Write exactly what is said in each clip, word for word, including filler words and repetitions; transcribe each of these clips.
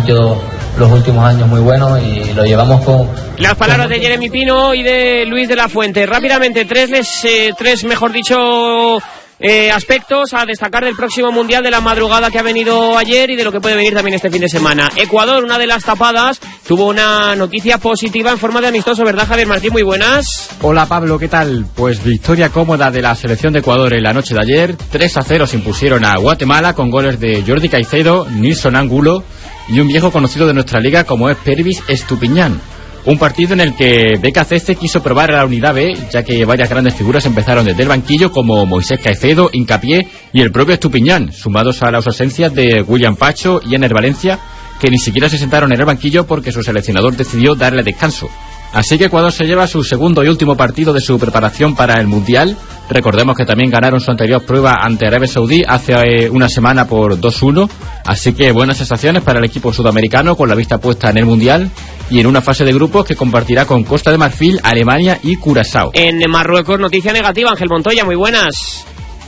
sido los últimos años muy buenos y lo llevamos con... Las palabras con... de Jeremy Pino y de Luis de la Fuente. Rápidamente, tres, eh, tres mejor dicho... Eh, aspectos a destacar del próximo Mundial, de la madrugada que ha venido ayer y de lo que puede venir también este fin de semana. Ecuador, una de las tapadas, tuvo una noticia positiva en forma de amistoso, ¿verdad, Javier Martín? Muy buenas. Hola, Pablo, ¿qué tal? Pues victoria cómoda de la selección de Ecuador en la noche de ayer. tres a cero se impusieron a Guatemala con goles de Jordi Caicedo, Nilson Angulo y un viejo conocido de nuestra liga como es Pervis Estupiñán. Un partido en el que B K C C quiso probar a la unidad B, ya que varias grandes figuras empezaron desde el banquillo, como Moisés Caicedo, Hincapié y el propio Estupiñán, sumados a las ausencias de William Pacho y Ener Valencia, que ni siquiera se sentaron en el banquillo porque su seleccionador decidió darle descanso. Así que Ecuador se lleva su segundo y último partido de su preparación para el Mundial. Recordemos que también ganaron su anterior prueba ante Arabia Saudí hace eh, una semana por dos uno. Así que buenas sensaciones para el equipo sudamericano, con la vista puesta en el Mundial y en una fase de grupos que compartirá con Costa de Marfil, Alemania y Curazao. En Marruecos, noticia negativa, Ángel Montoya, muy buenas.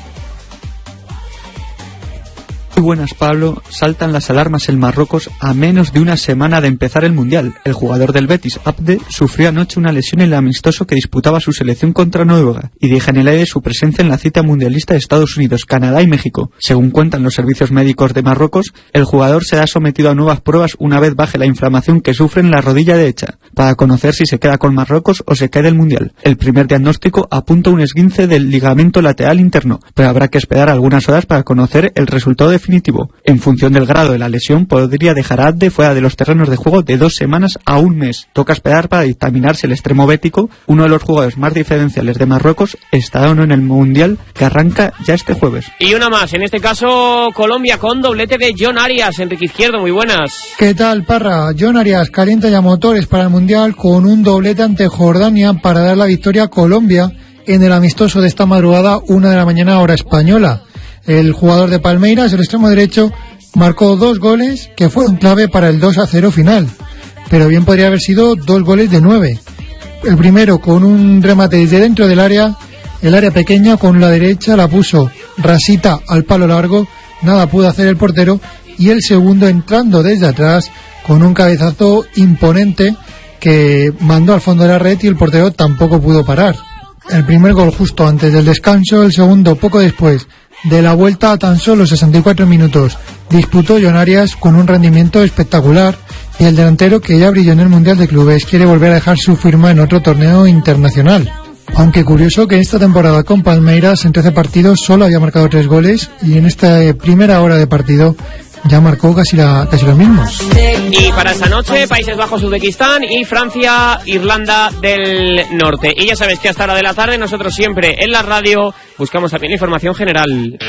Muy buenas, Pablo. Saltan las alarmas en Marruecos a menos de una semana de empezar el Mundial. El jugador del Betis, Abde, sufrió anoche una lesión en el amistoso que disputaba su selección contra Noruega y deja en el aire su presencia en la cita mundialista de Estados Unidos, Canadá y México. Según cuentan los servicios médicos de Marruecos, el jugador será sometido a nuevas pruebas una vez baje la inflamación que sufre en la rodilla derecha, para conocer si se queda con Marruecos o se queda del Mundial. El primer diagnóstico apunta a un esguince del ligamento lateral interno, pero habrá que esperar algunas horas para conocer el resultado definitivo. En función del grado de la lesión, podría dejar a Abde fuera de los terrenos de juego de dos semanas a un mes. Toca esperar para dictaminarse el extremo bético, uno de los jugadores más diferenciales de Marruecos, estará o no en el Mundial que arranca ya este jueves. Y una más, en este caso Colombia con doblete de John Arias. Enrique Izquierdo, muy buenas. ¿Qué tal, Parra? John Arias calienta ya motores para el Mundial con un doblete ante Jordania para dar la victoria a Colombia en el amistoso de esta madrugada, una de la mañana hora española. El jugador de Palmeiras, el extremo derecho, marcó dos goles que fueron clave para el dos a cero final, pero bien podría haber sido dos goles de nueve. El primero con un remate desde dentro del área, el área pequeña, con la derecha la puso rasita al palo largo, nada pudo hacer el portero, y el segundo entrando desde atrás con un cabezazo imponente que mandó al fondo de la red y el portero tampoco pudo parar. El primer gol justo antes del descanso, el segundo poco después de la vuelta a tan solo sesenta y cuatro minutos. Disputó John Arias con un rendimiento espectacular y el delantero, que ya brilló en el Mundial de Clubes, quiere volver a dejar su firma en otro torneo internacional. Aunque curioso que esta temporada con Palmeiras en trece partidos solo había marcado tres goles y en esta primera hora de partido ya marcó casi, la, casi los mismos. Y para esta noche, Países Bajos, Uzbekistán y Francia, Irlanda del Norte. Y ya sabes que hasta la de la tarde nosotros siempre en la radio buscamos también información general.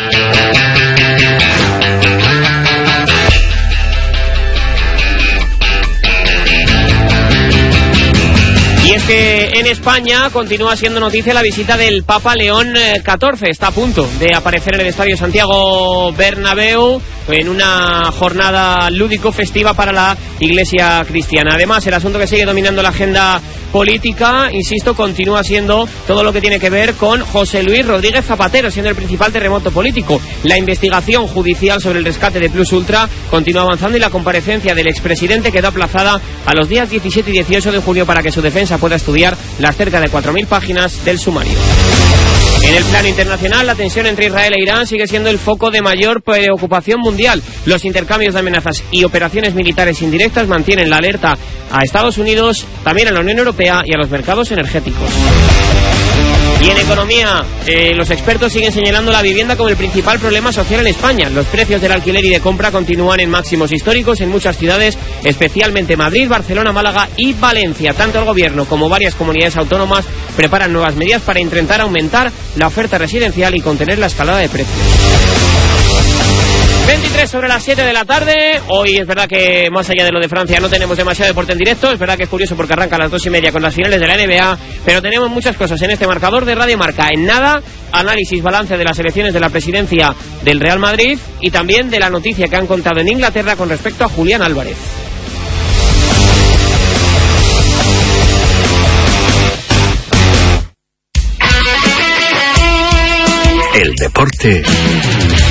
Y es que en España continúa siendo noticia la visita del Papa León catorce. Está a punto de aparecer en el Estadio Santiago Bernabéu en una jornada lúdico-festiva para la Iglesia cristiana. Además, el asunto que sigue dominando la agenda política, insisto, continúa siendo todo lo que tiene que ver con José Luis Rodríguez Zapatero, siendo el principal terremoto político. La investigación judicial sobre el rescate de Plus Ultra continúa avanzando y la comparecencia del expresidente quedó aplazada a los días diecisiete y dieciocho de junio para que su defensa pueda estudiar las cerca de cuatro mil páginas del sumario. En el plano internacional, la tensión entre Israel e Irán sigue siendo el foco de mayor preocupación mundial. Los intercambios de amenazas y operaciones militares indirectas mantienen la alerta a Estados Unidos, también a la Unión Europea y a los mercados energéticos. Y en economía, eh, los expertos siguen señalando la vivienda como el principal problema social en España. Los precios del alquiler y de compra continúan en máximos históricos en muchas ciudades, especialmente Madrid, Barcelona, Málaga y Valencia. Tanto el gobierno como varias comunidades autónomas preparan nuevas medidas para intentar aumentar la oferta residencial y contener la escalada de precios. veintitrés sobre las siete de la tarde. Hoy es verdad que más allá de lo de Francia no tenemos demasiado deporte en directo. Es verdad que es curioso porque arranca a las dos y media con las finales de la N B A, pero tenemos muchas cosas en este marcador de Radio Marca. En nada, análisis, balance de las elecciones de la presidencia del Real Madrid y también de la noticia que han contado en Inglaterra con respecto a Julián Álvarez. El deporte